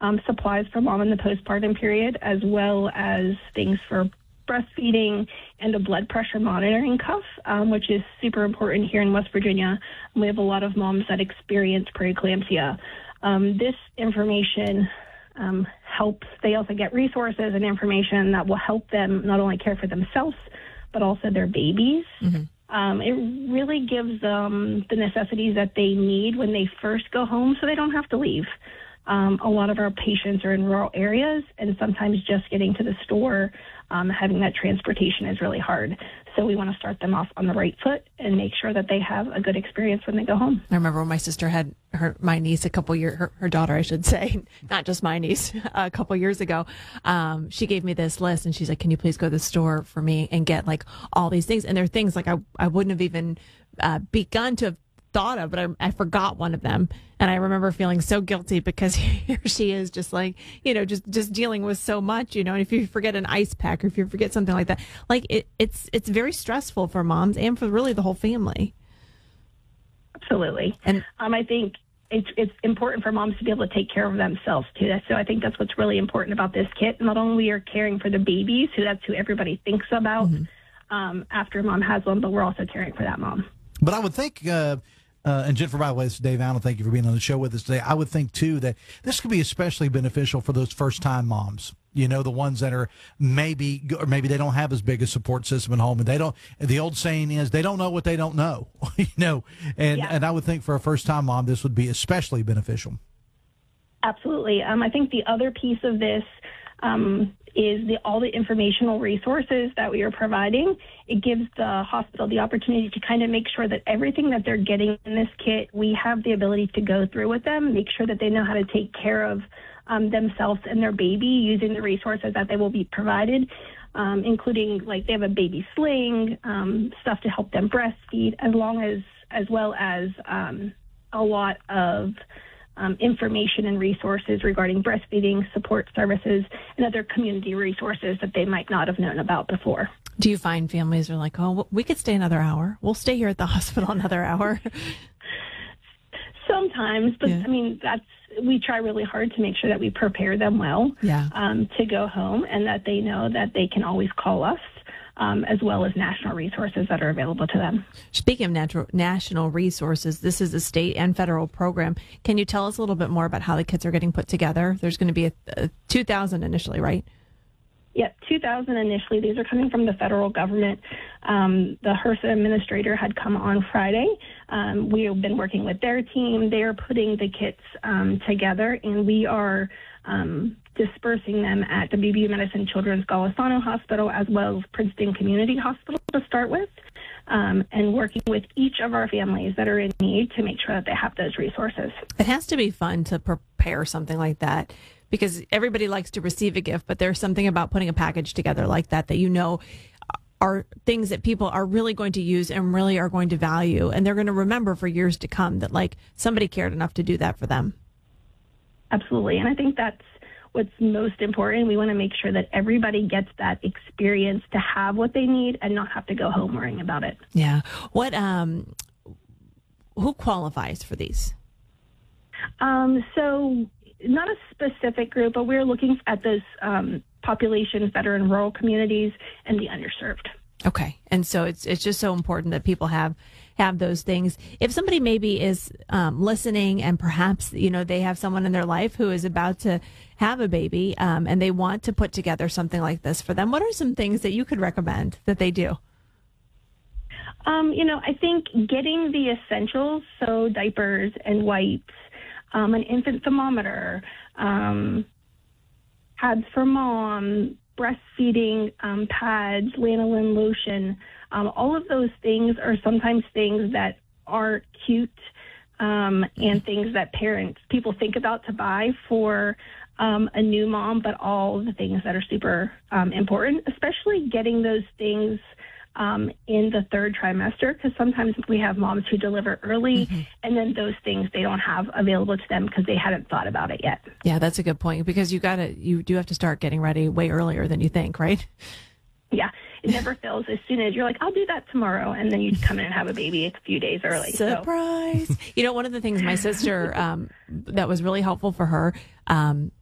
supplies for mom in the postpartum period, as well as things for breastfeeding and a blood pressure monitoring cuff, which is super important here in West Virginia. We have a lot of moms that experience preeclampsia. This information helps. They also get resources and information that will help them not only care for themselves, but also their babies. It really gives them the necessities that they need when they first go home so they don't have to leave. A lot of our patients are in rural areas, and sometimes just getting to the store, having that transportation is really hard. So we want to start them off on the right foot and make sure that they have a good experience when they go home. I remember when my sister had my niece a couple years, her daughter, I should say, not just my niece, a couple years ago. She gave me this list and she's like, can you please go to the store for me and get like all these things? And they're things like I wouldn't have even begun to have thought of, but I forgot one of them. And I remember feeling so guilty because here she is just like, just dealing with so much, and if you forget an ice pack or if you forget something like that, like it's very stressful for moms and for really the whole family. Absolutely. And I think it's important for moms to be able to take care of themselves too. So I think that's what's really important about this kit. Not only are caring for the babies, that's who everybody thinks about after mom has one, but we're also caring for that mom. But I would think, and Jennifer, by the way, this is Dave Allen. Thank you for being on the show with us today. I would think, too, that this could be especially beneficial for those first-time moms. The ones that are maybe they don't have as big a support system at home, and they don't. The old saying is they don't know what they don't know. And I would think for a first-time mom, this would be especially beneficial. Absolutely. I think the other piece of this is all the informational resources that we are providing. It gives the hospital the opportunity to kind of make sure that everything that they're getting in this kit, we have the ability to go through with them, make sure that they know how to take care of themselves and their baby using the resources that they will be provided, including like they have a baby sling, stuff to help them breastfeed, as well as a lot of information and resources regarding breastfeeding, support services, and other community resources that they might not have known about before. Do you find families are like, oh, we could stay another hour. We'll stay here at the hospital another hour? Sometimes, but I mean, we try really hard to make sure that we prepare them well to go home and that they know that they can always call us. As well as national resources that are available to them. Speaking of national resources, this is a state and federal program. Can you tell us a little bit more about how the kits are getting put together? There's going to be a 2,000 initially, right? Yeah, 2,000 initially. These are coming from the federal government. The HRSA administrator had come on Friday. We have been working with their team. They are putting the kits together, and we are dispersing them at WVU Medicine Children's Golisano Hospital as well as Princeton Community Hospital to start with, and working with each of our families that are in need to make sure that they have those resources. It has to be fun to prepare something like that because everybody likes to receive a gift, but there's something about putting a package together like that are things that people are really going to use and really are going to value, and they're going to remember for years to come that like somebody cared enough to do that for them. Absolutely, and I think that's what's most important. We want to make sure that everybody gets that experience to have what they need and not have to go home worrying about it. Yeah. What? Who qualifies for these? So not a specific group, but we're looking at those populations that are in rural communities and the underserved. Okay. And so it's just so important that people have those things. If somebody maybe is listening and perhaps, they have someone in their life who is about to have a baby and they want to put together something like this for them, what are some things that you could recommend that they do? I think getting the essentials, so diapers and wipes, an infant thermometer, pads for mom, breastfeeding pads, lanolin lotion, all of those things are sometimes things that are cute and things that people think about to buy for a new mom, but all the things that are super important, especially getting those things in the third trimester, because sometimes we have moms who deliver early and then those things they don't have available to them because they hadn't thought about it yet. Yeah, that's a good point, because you do have to start getting ready way earlier than you think, right? Yeah, it never fails. As soon as you're like, I'll do that tomorrow, and then you come in and have a baby a few days early. Surprise! So. One of the things my sister, that was really helpful for her,